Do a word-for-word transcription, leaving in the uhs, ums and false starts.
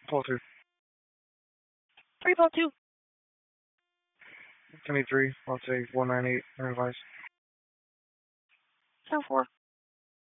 Pull two. Three pull two. twenty-three. I'll take one ninety-eight. Revise. Sound four.